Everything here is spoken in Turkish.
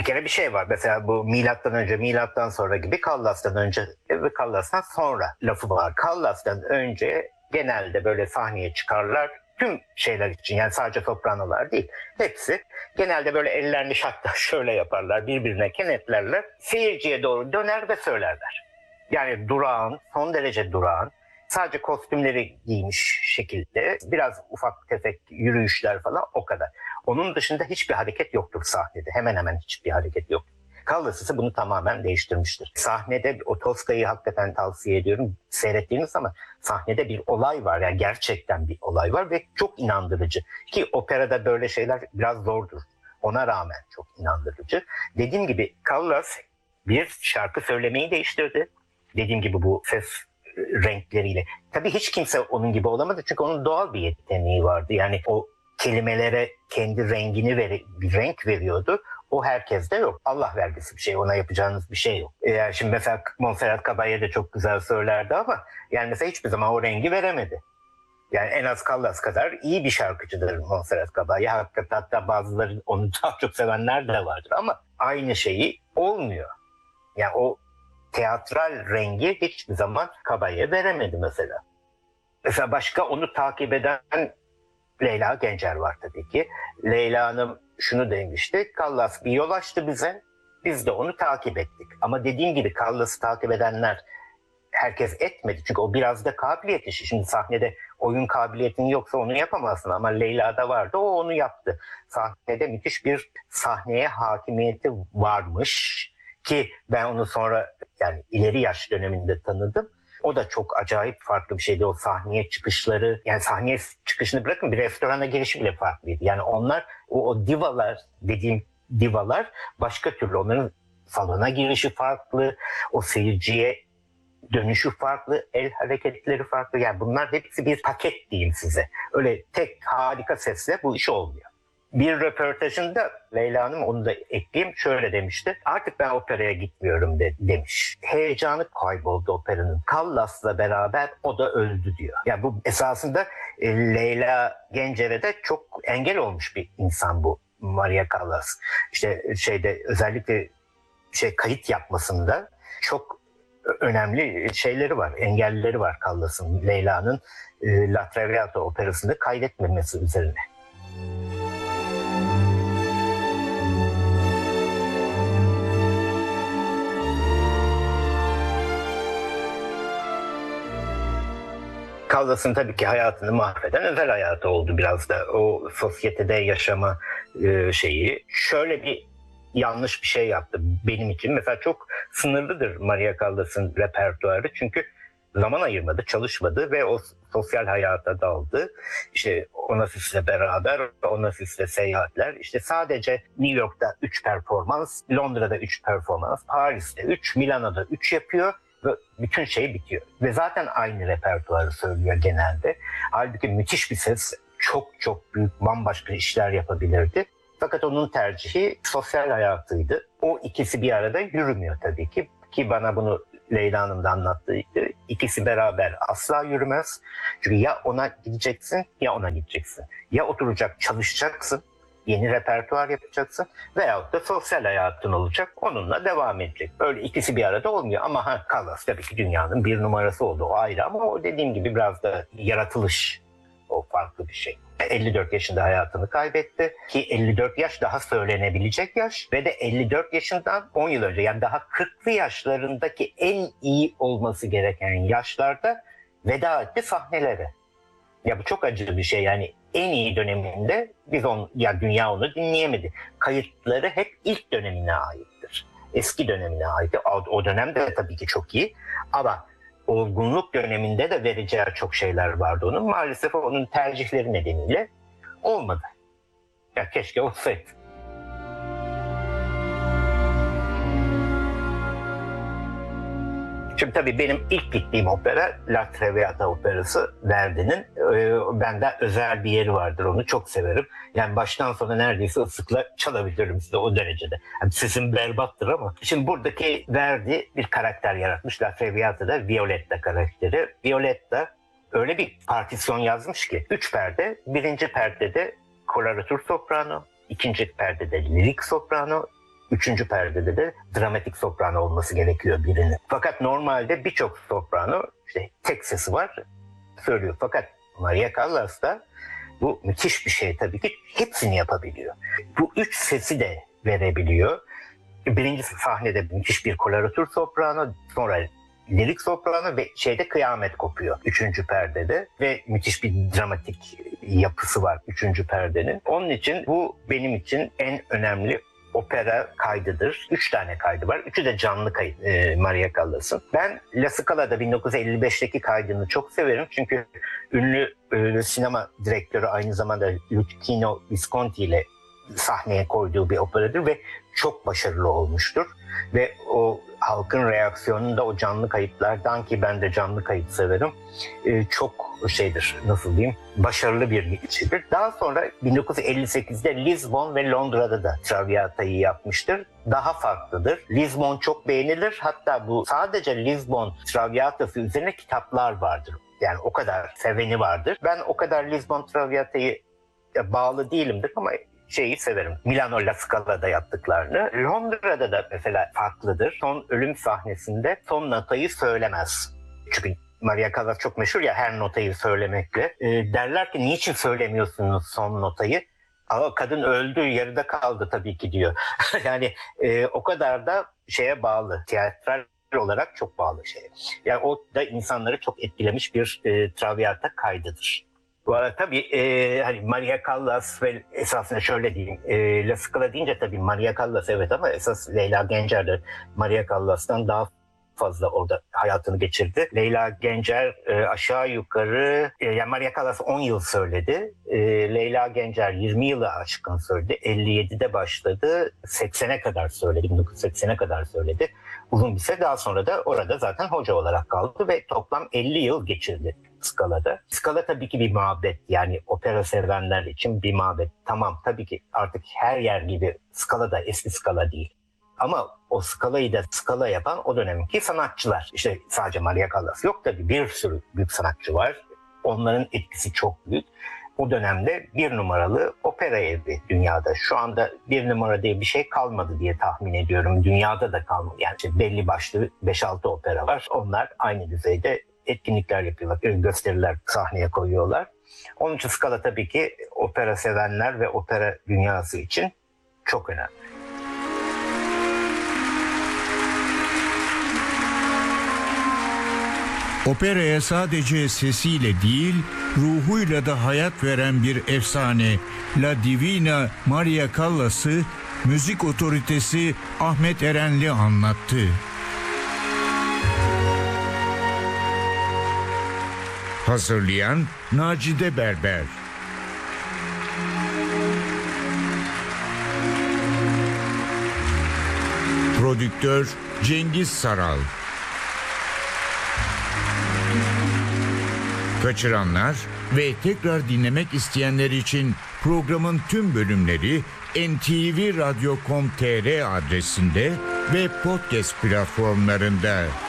Bir kere bir şey var. Mesela bu milattan önce, milattan sonra gibi Callas'tan önce ve Callas'tan sonra lafı var. Callas'tan önce genelde böyle sahneye çıkarlar. Tüm şeyler için, yani sadece sopranolar değil. Hepsi genelde böyle ellerini şakta şöyle yaparlar. Birbirine kenetlerler. Seyirciye doğru döner ve söylerler. Yani durağan, son derece durağan. Sadece kostümleri giymiş şekilde. Biraz ufak tefek yürüyüşler falan, o kadar. Onun dışında hiçbir hareket yoktur sahnede. Hemen hemen hiçbir hareket yok. Callas ise bunu tamamen değiştirmiştir. Sahnede o Tosca'yı hakikaten tavsiye ediyorum. Seyrettiğiniz zaman sahnede bir olay var. Yani gerçekten bir olay var ve çok inandırıcı. Ki operada böyle şeyler biraz zordur. Ona rağmen çok inandırıcı. Dediğim gibi Callas bir şarkı söylemeyi değiştirdi. Dediğim gibi bu ses renkleriyle. Tabii hiç kimse onun gibi olamadı çünkü onun doğal bir yeteneği vardı. Yani o kelimelere kendi rengini bir renk veriyordu. O herkeste yok. Allah vergisi bir şey. Ona yapacağınız bir şey yok. Eğer şimdi mesela Montserrat Caballé de çok güzel söylerdi ama yani mesela hiçbir zaman o rengi veremedi. Yani en az Callas kadar iyi bir şarkıcıdır Montserrat Caballé. Hatta bazıları onu daha çok sevenler de vardır ama aynı şeyi olmuyor. Yani o teatral rengi hiçbir zaman Caballé veremedi mesela. Mesela başka onu takip eden Leyla Gencer var tabii ki. Leyla Hanım şunu demişti. Callas bir yol açtı bize. Biz de onu takip ettik. Ama dediğim gibi Callas'ı takip edenler herkes etmedi. Çünkü o biraz da kabiliyet işi. Şimdi sahnede oyun kabiliyetin yoksa onu yapamazsın. Ama Leyla'da vardı. O onu yaptı. Sahnede müthiş bir sahneye hakimiyeti varmış. Ki ben onu sonra yani ileri yaş döneminde tanıdım. O da çok acayip farklı bir şeydi, o sahneye çıkışları. Yani sahneye çıkışını bırakın, bir restorana girişi bile farklıydı. Yani onlar o divalar, dediğim divalar başka türlü. Onların salona girişi farklı, o seyirciye dönüşü farklı, el hareketleri farklı. Yani bunlar hepsi bir paket diyeyim size. Öyle tek harika sesle bu iş olmuyor. Bir röportajında Leyla Hanım, onu da ekleyeyim, şöyle demişti. Artık ben operaya gitmiyorum demiş. Heyecanı kayboldu operanın. Callas'la beraber o da öldü diyor. Yani bu esasında Leyla Gencer'e de çok engel olmuş bir insan bu Maria Callas. İşte özellikle kayıt yapmasında çok önemli şeyleri var, engelleri var Callas'ın, Leyla'nın La Traviata operasında kaydetmemesi üzerine. Callas'ın tabii ki hayatını mahveden özel hayatı oldu biraz da. O sosyetede yaşama şeyi. Şöyle bir yanlış bir şey yaptı benim için. Mesela çok sınırlıdır Maria Callas'ın repertuarı. Çünkü zaman ayırmadı, çalışmadı ve o sosyal hayata daldı. İşte Onasis'le beraber, Onasis'le seyahatler. İşte sadece New York'ta 3 performans, Londra'da 3 performans, Paris'te 3, Milano'da 3 yapıyor. Ve bütün şey bitiyor. Ve zaten aynı repertuarı söylüyor genelde. Halbuki müthiş bir ses, çok çok büyük bambaşka işler yapabilirdi. Fakat onun tercihi sosyal hayatıydı. O ikisi bir arada yürümüyor tabii ki. Ki bana bunu Leyla Hanım da anlattıydı. İkisi beraber asla yürümez. Çünkü ya ona gideceksin ya ona gideceksin. Ya oturacak çalışacaksın, yeni repertuar yapacaksın veyahut da sosyal hayatın olacak, onunla devam edecek. Böyle ikisi bir arada olmuyor ama Callas tabii ki dünyanın bir numarası oldu, o ayrı, ama o dediğim gibi biraz da yaratılış, o farklı bir şey. 54 yaşında hayatını kaybetti ki 54 yaş daha söylenebilecek yaş ve de 54 yaşından 10 yıl önce, yani daha 40'lı yaşlarındaki en iyi olması gereken yaşlarda veda etti sahnelere. Ya bu çok acı bir şey, yani en iyi döneminde dünya onu dinleyemedi. Kayıtları hep ilk dönemine aittir. Eski dönemine ait. O dönem de tabii ki çok iyi ama olgunluk döneminde de vereceği çok şeyler vardı onun. Maalesef onun tercihleri nedeniyle olmadı. Ya keşke olsaydı. Şimdi tabii benim ilk gittiğim opera La Traviata operası, Verdi'nin. Bende özel bir yeri vardır, onu çok severim. Yani baştan sona neredeyse ıslıkla çalabilirim size, o derecede. Yani sesim berbattır ama. Şimdi buradaki Verdi bir karakter yaratmış La Traviata'da, Violetta karakteri. Violetta öyle bir partisyon yazmış ki 3 perde. Birinci perdede koloratür soprano, ikinci perdede lirik soprano, Üçüncü perdede de dramatik soprano olması gerekiyor birinin. Fakat normalde birçok soprano işte tek sesi var söylüyor. Fakat Maria Callas'ta bu müthiş bir şey tabii ki, hepsini yapabiliyor. Bu üç sesi de verebiliyor. Birinci sahnede müthiş bir koloratür soprano, sonra lirik soprano ve kıyamet kopuyor üçüncü perdede ve müthiş bir dramatik yapısı var üçüncü perdenin. Onun için bu benim için en önemli opera kaydıdır. 3 tane kaydı var. Üçü de canlı kayıt Maria Callas'ın. Ben La Scala'da 1955'teki kaydını çok severim. Çünkü ünlü sinema direktörü aynı zamanda Luchino Visconti ile sahneye koyduğu bir operadır ve çok başarılı olmuştur. Ve o halkın reaksiyonunda o canlı kayıtlardan, ki ben de canlı kayıt severim, çok nasıl diyeyim, başarılı bir işidir. Daha sonra 1958'de Lisbon ve Londra'da da Traviata'yı yapmıştır. Daha farklıdır. Lisbon çok beğenilir. Hatta bu sadece Lisbon Traviata'sı üzerine kitaplar vardır. Yani o kadar seveni vardır. Ben o kadar Lisbon Traviata'yı bağlı değilimdir ama severim. Milano La Scala'da yaptıklarını. Londra'da da mesela farklıdır. Son ölüm sahnesinde son notayı söylemez. Çünkü Maria Callas çok meşhur ya her notayı söylemekle. Derler ki niçin söylemiyorsunuz son notayı? Ama kadın öldü, yarıda kaldı tabii ki diyor. Yani o kadar da bağlı. Tiyatral olarak çok bağlı şey. Yani o da insanları çok etkilemiş bir Traviata kaydıdır. Bu arada tabii hani Maria Callas ve esasında şöyle diyeyim, La Scala deyince tabii Maria Callas evet, ama esas Leyla Gencer de Maria Callas'tan daha fazla orada hayatını geçirdi. Leyla Gencer aşağı yukarı yani Maria Callas 10 yıl söyledi. Leyla Gencer 20 yılı aşkın söyledi. 57'de başladı. 80'e kadar söyledi. 1980'e kadar söyledi. Uzun bir süre, daha sonra da orada zaten hoca olarak kaldı ve toplam 50 yıl geçirdi Scala'da. Scala tabii ki bir mabet, yani opera sevenler için bir mabet. Tamam, tabii ki artık her yer gibi Scala da eski Scala değil. Ama o Scala'yı da Scala yapan o dönemki sanatçılar. İşte sadece Maria Callas yok tabii, bir sürü büyük sanatçı var. Onların etkisi çok büyük. O dönemde bir numaralı opera evi dünyada. Şu anda bir numara diye bir şey kalmadı diye tahmin ediyorum. Dünyada da kalmadı. Yani belli başlı 5-6 opera var. Onlar aynı düzeyde etkinlikler yapıyorlar, gösteriler sahneye koyuyorlar. Onun için Scala tabii ki opera sevenler ve opera dünyası için çok önemli. Operaya sadece sesiyle değil, ruhuyla da hayat veren bir efsane La Divina Maria Callas'ı müzik otoritesi Ahmet Erenli anlattı. Hazırlayan Nacide Berber. Prodüktör Cengiz Saral. Kaçıranlar ve tekrar dinlemek isteyenler için programın tüm bölümleri ntvradio.com.tr adresinde ve podcast platformlarında.